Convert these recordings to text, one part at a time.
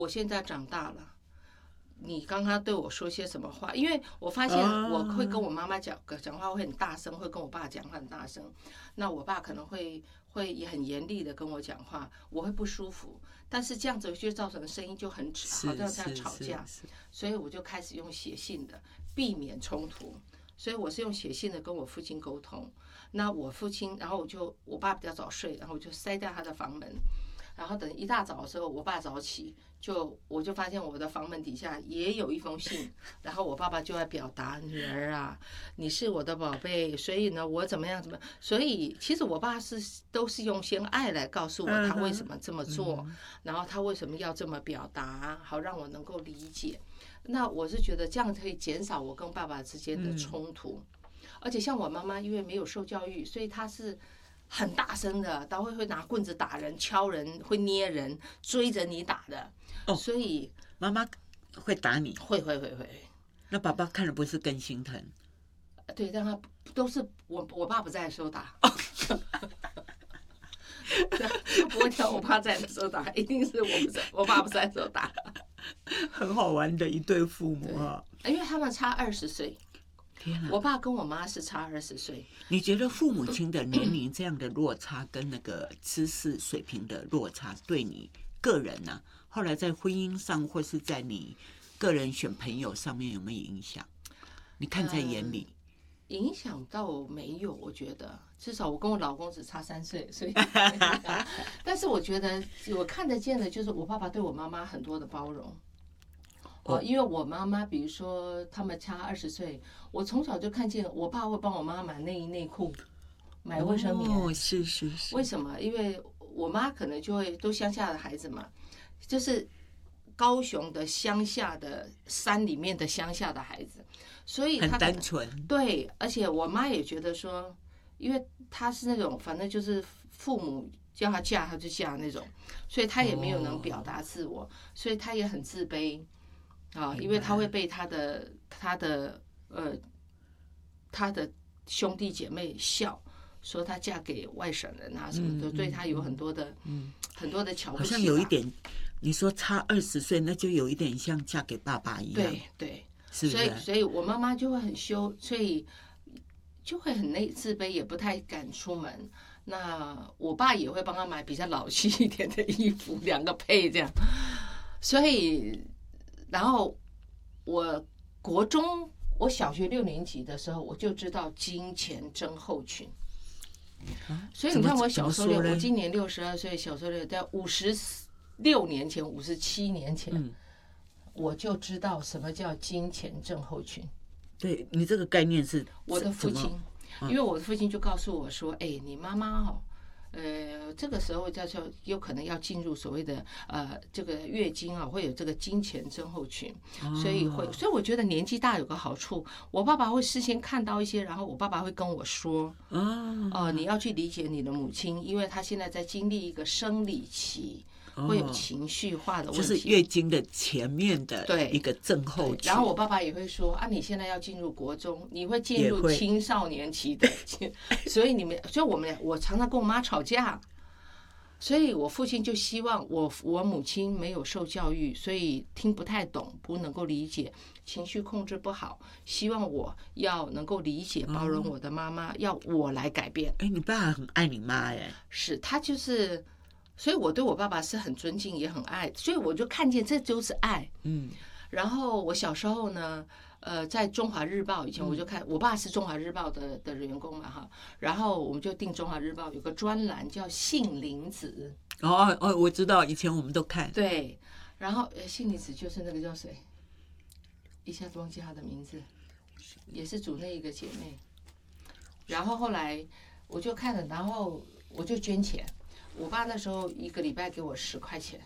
我现在长大了，你刚刚对我说些什么话？因为我发现我会跟我妈妈讲话会很大声，会跟我爸讲话很大声。那我爸可能会也很严厉的跟我讲话，我会不舒服。但是这样子就造成声音就很好像在吵架，所以我就开始用写信的避免冲突。所以我是用写信的跟我父亲沟通。那我父亲，然后我爸比较早睡，然后我就塞掉他的房门。然后等一大早的时候，我爸早起，我就发现我的房门底下也有一封信，然后我爸爸就在表达：女儿啊，你是我的宝贝，所以呢，我怎么样。所以其实我爸都是用些爱来告诉我他为什么这么做，然后他为什么要这么表达，好让我能够理解。那我是觉得这样可以减少我跟爸爸之间的冲突。而且像我妈妈，因为没有受教育，所以她是很大声的，她会拿棍子打人、敲人，会捏人，追着你打的。所以妈妈会打你？ 会。 那爸爸看了不是更心疼？ 对，但他都是我爸不在的时候打。不会挑我爸在的时候打，一定是我爸不在的时候打。 很好玩的一对父母啊， 因为他们差20岁。我爸跟我妈是差20岁。 你觉得父母亲的年龄这样的落差跟那个知识水平的落差，对你个人呢，后来在婚姻上或是在你个人选朋友上面有没有影响？你看在眼里？ 影响到没有？我觉得至少我跟我老公只差3岁，所以但是我觉得我看得见的就是我爸爸对我妈妈很多的包容。因为我妈妈，比如说他们差20岁，我从小就看见我爸会帮我妈买内衣内裤，买卫生棉。 是。 为什么？因为我妈可能就会都乡下的孩子嘛，就是高雄的乡下的山里面的乡下的孩子，所以很单纯。 对，而且我妈也觉得说，因为她是那种反正就是父母叫她嫁她就嫁那种，所以她也没有能表达自我，所以她也很自卑。因为他会被他的兄弟姐妹笑，说他嫁给外省人啊什么的，对他有很多的瞧不起。 好像有一点，你说差20岁，那就有一点像嫁给爸爸一样。 对， 是不是？ 所以我妈妈就会很羞，所以就会很自卑，也不太敢出门。那我爸也会帮他买比较老气一点的衣服，2个配这样，所以。然后我小学6年级的时候，我就知道金钱症候群。所以你看我小时候，我今年62岁，小时候在56年前、57年前，我就知道什么叫金钱症候群。 对，你这个概念是我的父亲，因为我的父亲就告诉我说：“哎，你妈妈这个时候有可能要进入所谓的这个月经啊，会有这个金钱症候群，所以我觉得年纪大有个好处，我爸爸会事先看到一些，然后我爸爸会跟我说，你要去理解你的母亲，因为她现在在经历一个生理期。”会有情绪化的问题， 就是月经的前面的一个症候群。 然后我爸爸也会说你现在要进入国中，你会进入青少年期的，所以我常常跟我妈吵架，所以我父亲就希望我母亲没有受教育，所以听不太懂，不能够理解，情绪控制不好，希望我要能够理解包容我的妈妈，要我来改变。 你爸很爱你妈耶？ 是，他就是。所以我对我爸爸是很尊敬也很爱，所以我就看见这就是爱。然后我小时候呢，在中华日报以前我就看，我爸是中华日报的员工嘛哈，然后我们就订中华日报有个专栏叫杏林子。 我知道，以前我们都看。 对，然后杏林子就是那个叫谁，一下子忘记她的名字，也是组内一个姐妹。然后后来我就看了，然后我就捐钱。我爸那时候1个礼拜给我10块钱，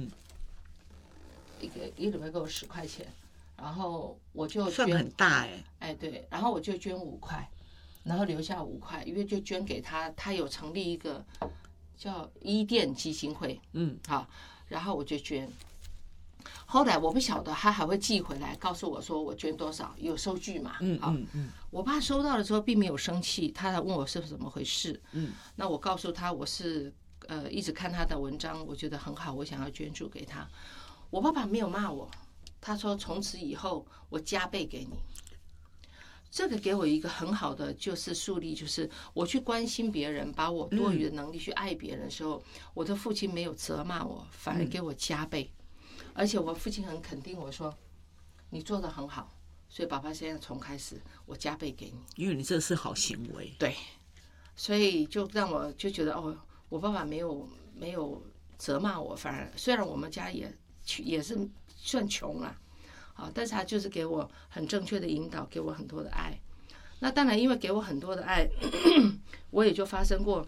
一个礼拜给我10块钱，然后我就捐， 算很大对，然后我就捐5块，然后留下5块，因为就捐给他，他有成立一个叫伊甸基金会，好，然后我就捐。后来我不晓得他还会寄回来告诉我说我捐多少，有收据嘛？我爸收到的时候并没有生气，他还问我是怎么回事。那我告诉他我是一直看他的文章，我觉得很好，我想要捐助给他。 我爸爸没有骂我，他说从此以后我加倍给你。这个给我一个很好的就是树立，就是我去关心别人，把我多余的能力去爱别人的时候，我的父亲没有责骂我，反而给我加倍，而且我父亲很肯定我说你做得很好，所以爸爸现在从开始我加倍给你， 因为你这是好行为。 对，所以就让我就觉得我爸爸没有责骂我，反而虽然我们家也是算穷啊。但是他就是给我很正确的引导，给我很多的爱。那当然，因为给我很多的爱，我也就发生过，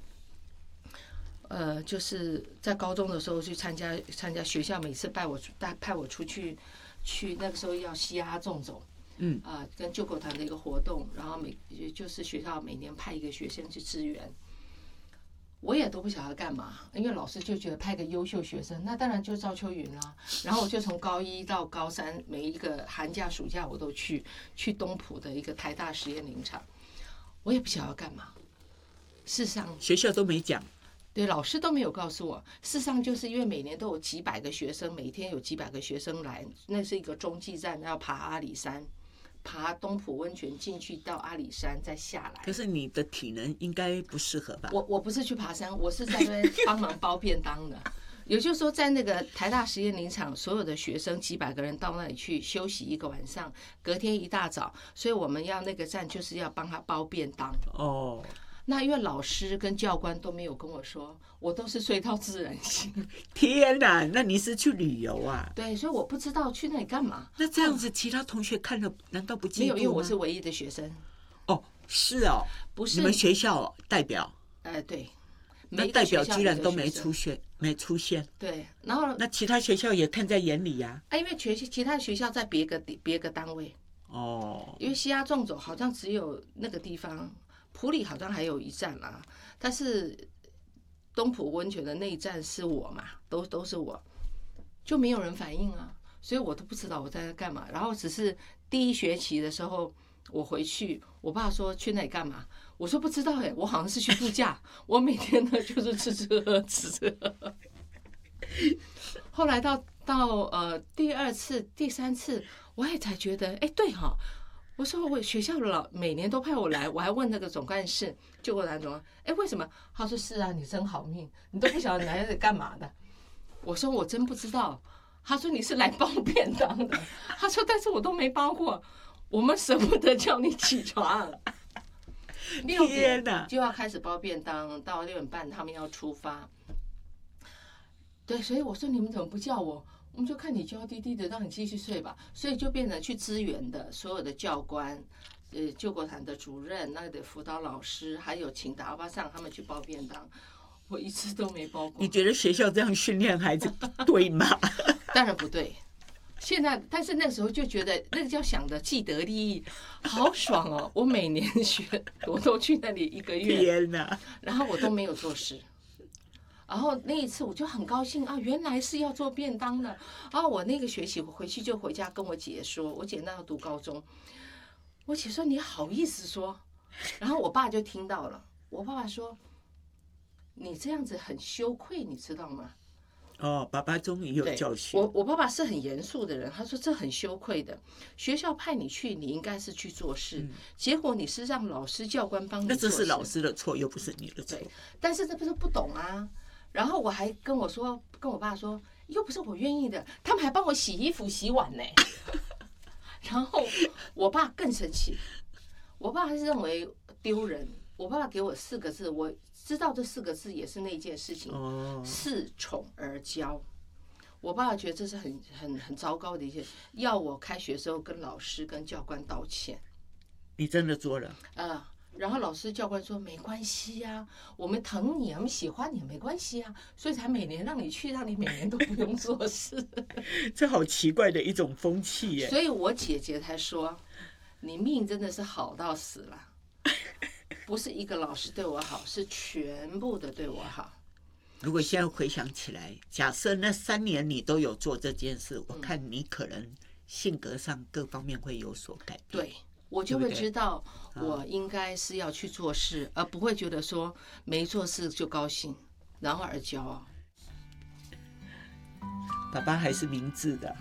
就是在高中的时候去参加学校，每次派我出去那个时候要嘻哈纵走，跟救国团的一个活动，然后就是学校每年派一个学生去支援。我也都不晓得干嘛，因为老师就觉得派个优秀学生，那当然就赵秋云啦。然后我就从高1到高3，每一个寒假暑假我都去东埔的一个台大实验林场，我也不晓得干嘛。事实上学校都没讲， 对，老师都没有告诉我。事实上就是因为每年都有几百个学生，每天有几百个学生来，那是一个中继站，要爬阿里山。爬东埔温泉进去到阿里山再下来， 可是你的体能应该不适合吧？ 我不是去爬山，我是在那边帮忙包便当的。也就是说，在那个台大实验林场，所有的学生几百个人到那里去休息一个晚上，隔天一大早，所以我们要那个站就是要帮他包便当。 哦， 那因为老师跟教官都没有跟我说，我都是睡到自然醒。 天哪，那你是去旅游啊？ 对，所以我不知道去那里干嘛。 那这样子，其他同学看了难道不嫉妒吗？ 没有，因为我是唯一的学生。 哦，是哦， 不是你们学校代表？ 对。 那代表居然都没出现。 对，然后那其他学校也看在眼里呀。 因为其他学校在别个单位。 哦。 因为西亚纵走好像只有那个地方。埔里好像还有一站啦，但是东埔温泉的那一站是我嘛，都是我，就没有人反应啊，所以我都不知道我在那干嘛。然后只是第1学期的时候，我回去，我爸说去那里干嘛，我说不知道我好像是去度假，我每天呢就是吃喝。后来到第2次、第3次，我也才觉得，对哈。我说我学校每年都派我来，我还问那个总干事救国团总，为什么？他说是啊，你真好命，你都不晓得你来这里干嘛的。我说我真不知道。他说你是来包便当的。他说但是我都没包过，我们舍不得叫你起床。6点就要开始包便当，到6点半他们要出发。对，所以我说你们怎么不叫我？我们就看你娇滴滴的，让你继续睡吧。所以就变成去支援的所有的教官，救国团的主任、那的辅导老师，还有请的阿巴桑他们去包便当，我一次都没包过。 你觉得学校这样训练孩子对吗？ 当然不对。现在，但是那时候就觉得那个叫想的既得利益，好爽哦！我每年我都去那里1个月， 天哪！ 然后我都没有做事。然后那一次我就很高兴啊，原来是要做便当的啊！我那个学期我回去就回家跟我姐说，我姐那要读高中，我姐说你好意思说，然后我爸就听到了，我爸爸说你这样子很羞愧，你知道吗？ 哦，爸爸终于有教训。 我爸爸是很严肃的人，他说这很羞愧的，学校派你去，你应该是去做事，结果你是让老师教官帮你做事， 那这是老师的错，又不是你的错。 对，但是这不是不懂啊。然后我还跟我爸说，又不是我愿意的，他们还帮我洗衣服、洗碗呢。然后我爸更生气，我爸还是认为丢人。我爸爸给我4个字，我知道这4个字也是那件事情，恃宠而骄。我爸爸觉得这是很糟糕的一件，要我开学的时候跟老师跟教官道歉。 你真的做了？ 然后老师教官说没关系呀，我们疼你，我们喜欢你，没关系啊，所以才每年让你去，让你每年都不用做事。 这好奇怪的一种风气耶。 所以我姐姐才说，你命真的是好到死了，不是一个老师对我好，是全部的对我好。 如果现在回想起来，假设那3年你都有做这件事，我看你可能性格上各方面会有所改变。 对。我就会知道，我应该是要去做事，而不会觉得说没做事就高兴，然后而骄傲。 爸爸还是明智的。